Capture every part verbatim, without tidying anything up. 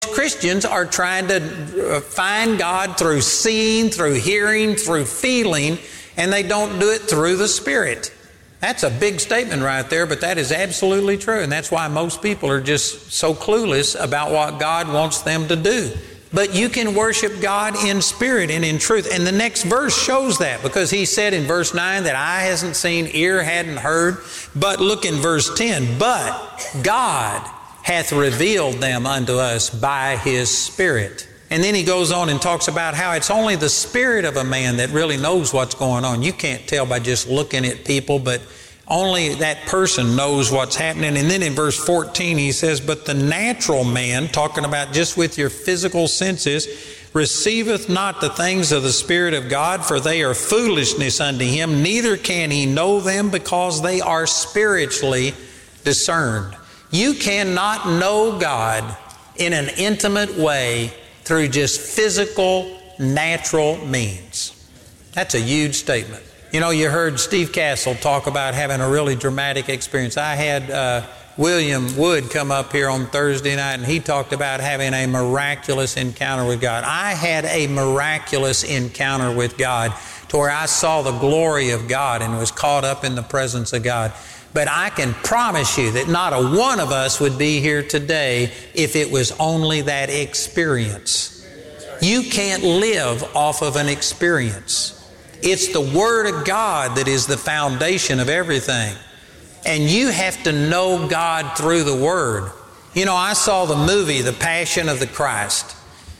Christians are trying to find God through seeing, through hearing, through feeling, and they don't do it through the Spirit. That's a big statement right there, but that is absolutely true. And that's why most people are just so clueless about what God wants them to do. But you can worship God in spirit and in truth. And the next verse shows that, because he said in verse nine that eye hasn't seen, ear hadn't heard. But look in verse ten, but God hath revealed them unto us by His Spirit. And then he goes on and talks about how it's only the spirit of a man that really knows what's going on. You can't tell by just looking at people, but only that person knows what's happening. And then in verse fourteen he says, but the natural man, talking about just with your physical senses, receiveth not the things of the Spirit of God, for they are foolishness unto him, neither can he know them, because they are spiritually discerned. You cannot know God in an intimate way through just physical, natural means. That's a huge statement. You know, you heard Steve Castle talk about having a really dramatic experience. I had uh, William Wood come up here on Thursday night, and he talked about having a miraculous encounter with God. I had a miraculous encounter with God to where I saw the glory of God and was caught up in the presence of God. But I can promise you that not a one of us would be here today if it was only that experience. You can't live off of an experience. It's the Word of God that is the foundation of everything. And you have to know God through the Word. You know, I saw the movie, The Passion of the Christ.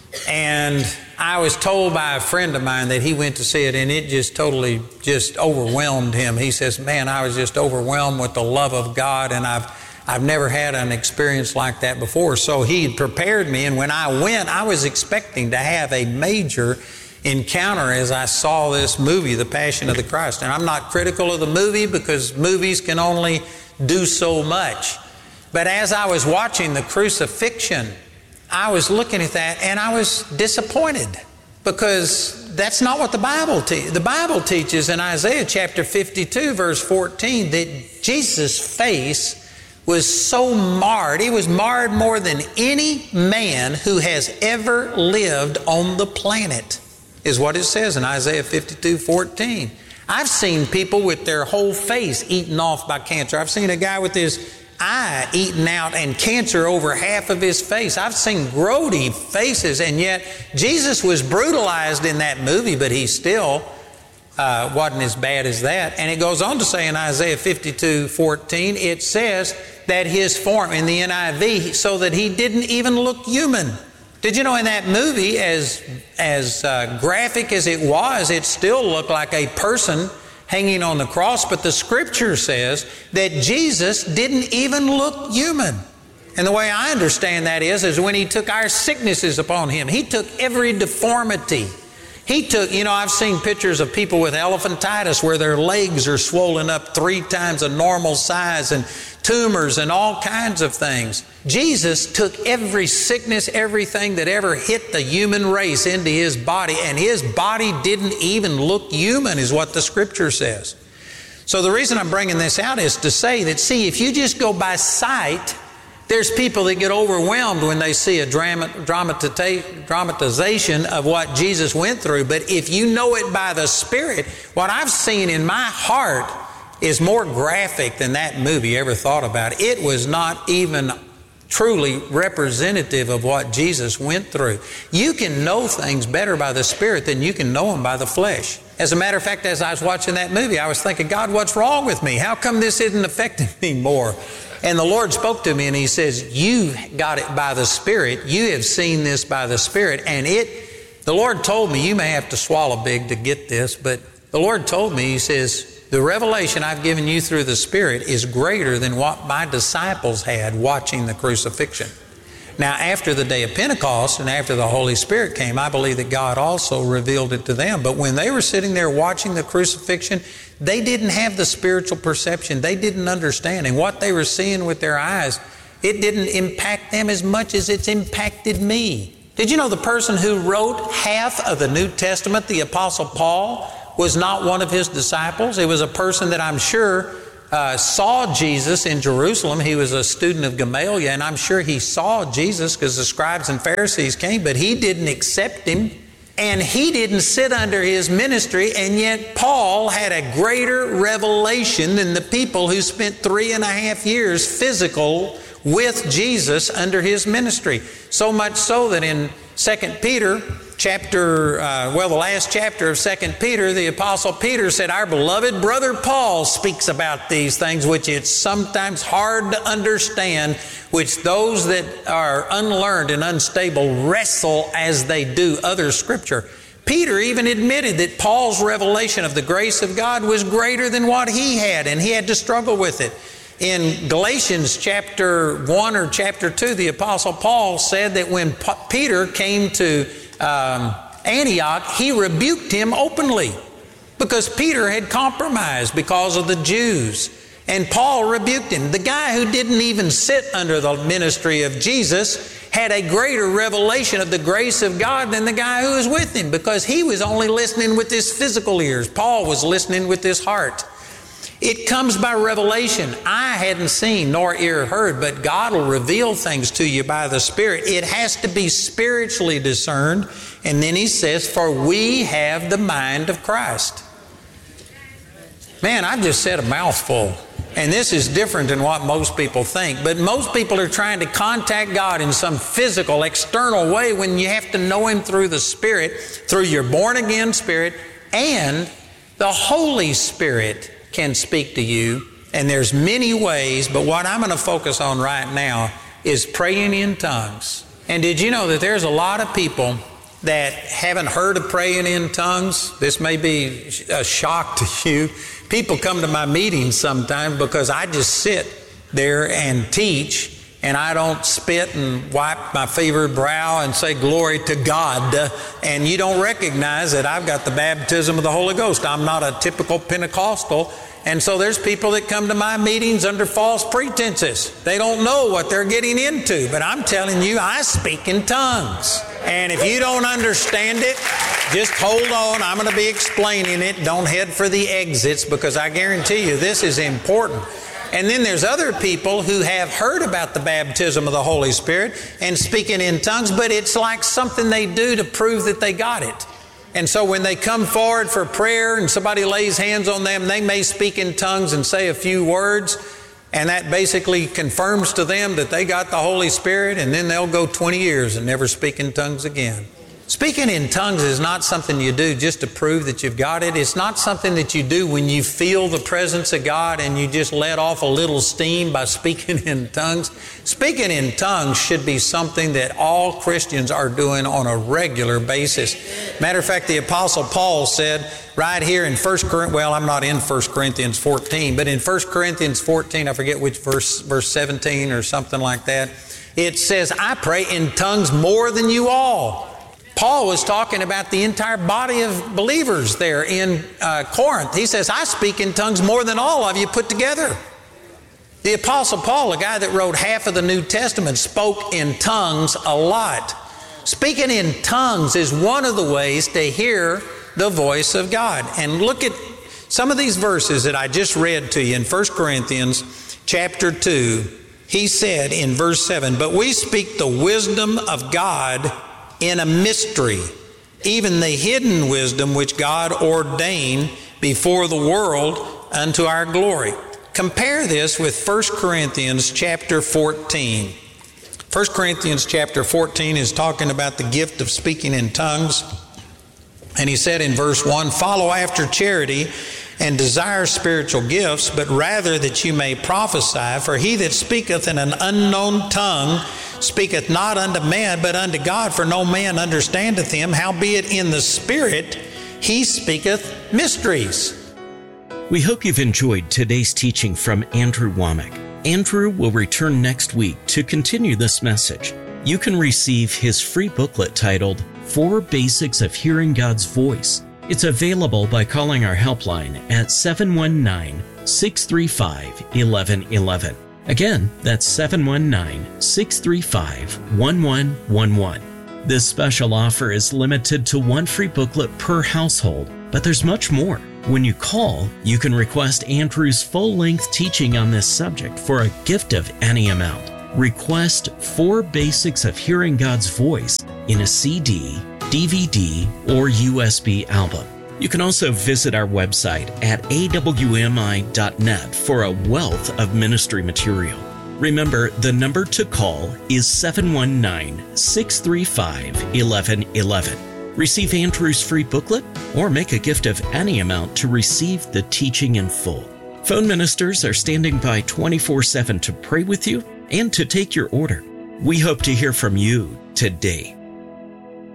And I was told by a friend of mine that he went to see it, and it just totally just overwhelmed him. He says, man, I was just overwhelmed with the love of God, and I've I've never had an experience like that before. So he had prepared me, and when I went, I was expecting to have a major encounter as I saw this movie, The Passion of the Christ. And I'm not critical of the movie, because movies can only do so much. But as I was watching the crucifixion, I was looking at that and I was disappointed, because that's not what the Bible teaches. The Bible teaches in Isaiah chapter fifty-two, verse fourteen, that Jesus' face was so marred. He was marred more than any man who has ever lived on the planet, is what it says in Isaiah fifty-two, fourteen. I've seen people with their whole face eaten off by cancer. I've seen a guy with his eye eaten out and cancer over half of his face. I've seen grody faces, and yet Jesus was brutalized in that movie, but he still uh, wasn't as bad as that. And it goes on to say in Isaiah fifty-two, fourteen, it says that his form, in the N I V, so that he didn't even look human. Did you know in that movie, as, as uh, graphic as it was, it still looked like a person hanging on the cross, but the Scripture says that Jesus didn't even look human. And the way I understand that is, is when He took our sicknesses upon Him. He took every deformity. He took, you know, I've seen pictures of people with elephantitis where their legs are swollen up three times a normal size, and tumors and all kinds of things. Jesus took every sickness, everything that ever hit the human race into His body, and His body didn't even look human, is what the Scripture says. So the reason I'm bringing this out is to say that, see, if you just go by sight, there's people that get overwhelmed when they see a drama, dramati- dramatization of what Jesus went through. But if you know it by the Spirit, what I've seen in my heart is more graphic than that movie ever thought about. It was not even truly representative of what Jesus went through. You can know things better by the Spirit than you can know them by the flesh. As a matter of fact, as I was watching that movie, I was thinking, God, what's wrong with me? How come this isn't affecting me more? And the Lord spoke to me and He says, you got it by the Spirit. You have seen this by the Spirit. And it, the Lord told me, you may have to swallow big to get this, but the Lord told me, He says, the revelation I've given you through the Spirit is greater than what my disciples had watching the crucifixion. Now, after the day of Pentecost and after the Holy Spirit came, I believe that God also revealed it to them. But when they were sitting there watching the crucifixion, they didn't have the spiritual perception. They didn't understand. And what they were seeing with their eyes, it didn't impact them as much as it's impacted me. Did you know the person who wrote half of the New Testament, the Apostle Paul, was not one of his disciples? It was a person that I'm sure uh, saw Jesus in Jerusalem. He was a student of Gamaliel, and I'm sure he saw Jesus because the scribes and Pharisees came, but he didn't accept him, and he didn't sit under his ministry, and yet Paul had a greater revelation than the people who spent three and a half years physical with Jesus under his ministry. So much so that in Second Peter chapter, uh, well, the last chapter of Second Peter, the Apostle Peter said, our beloved brother Paul speaks about these things, which it's sometimes hard to understand, which those that are unlearned and unstable wrestle as they do other Scripture. Peter even admitted that Paul's revelation of the grace of God was greater than what he had, and he had to struggle with it. In Galatians chapter one or chapter two, the Apostle Paul said that when P- Peter came to um, Antioch, he rebuked him openly because Peter had compromised because of the Jews. And Paul rebuked him. The guy who didn't even sit under the ministry of Jesus had a greater revelation of the grace of God than the guy who was with him, because he was only listening with his physical ears. Paul was listening with his heart. It comes by revelation. I hadn't seen nor ear heard, but God will reveal things to you by the Spirit. It has to be spiritually discerned. And then he says, for we have the mind of Christ. Man, I've just said a mouthful. And this is different than what most people think. But most people are trying to contact God in some physical, external way when you have to know Him through the Spirit, through your born-again spirit, and the Holy Spirit can speak to you. And there's many ways, but what I'm going to focus on right now is praying in tongues. And did you know that there's a lot of people that haven't heard of praying in tongues? This may be a shock to you. People come to my meetings sometimes because I just sit there and teach, and I don't spit and wipe my fevered brow and say glory to God, and you don't recognize that I've got the baptism of the Holy Ghost. I'm not a typical Pentecostal. And so there's people that come to my meetings under false pretenses. They don't know what they're getting into. But I'm telling you, I speak in tongues. And if you don't understand it, just hold on. I'm going to be explaining it. Don't head for the exits, because I guarantee you this is important. And then there's other people who have heard about the baptism of the Holy Spirit and speaking in tongues, but it's like something they do to prove that they got it. And so when they come forward for prayer and somebody lays hands on them, they may speak in tongues and say a few words, and that basically confirms to them that they got the Holy Spirit, and then they'll go twenty years and never speak in tongues again. Speaking in tongues is not something you do just to prove that you've got it. It's not something that you do when you feel the presence of God and you just let off a little steam by speaking in tongues. Speaking in tongues should be something that all Christians are doing on a regular basis. Matter of fact, the Apostle Paul said right here in First Corinthians, well, I'm not in First Corinthians fourteen, but in First Corinthians fourteen, I forget which verse, verse seventeen or something like that, it says, I pray in tongues more than you all. Paul was talking about the entire body of believers there in uh, Corinth. He says, I speak in tongues more than all of you put together. The Apostle Paul, a guy that wrote half of the New Testament, spoke in tongues a lot. Speaking in tongues is one of the ways to hear the voice of God. And look at some of these verses that I just read to you in First Corinthians chapter two. He said in verse seven, but we speak the wisdom of God in a mystery, even the hidden wisdom which God ordained before the world unto our glory. Compare this with First Corinthians chapter fourteen. First Corinthians chapter fourteen is talking about the gift of speaking in tongues. And he said in verse one, follow after charity and desire spiritual gifts, but rather that you may prophesy. For he that speaketh in an unknown tongue speaketh not unto man, but unto God, for no man understandeth him. Howbeit in the Spirit he speaketh mysteries. We hope you've enjoyed today's teaching from Andrew Wommack. Andrew will return next week to continue this message. You can receive his free booklet titled Four Basics of Hearing God's Voice. It's available by calling our helpline at seven one nine, six three five, one one one one. Again, that's seven one nine, six three five, one one one one. This special offer is limited to one free booklet per household, but there's much more. When you call, you can request Andrew's full-length teaching on this subject for a gift of any amount. Request Four Basics of Hearing God's Voice in a C D, D V D, or U S B album. You can also visit our website at A W M I dot net for a wealth of ministry material. Remember, the number to call is seven one nine, six three five, one one one one. Receive Andrew's free booklet or make a gift of any amount to receive the teaching in full. Phone ministers are standing by twenty-four seven to pray with you and to take your order. We hope to hear from you today.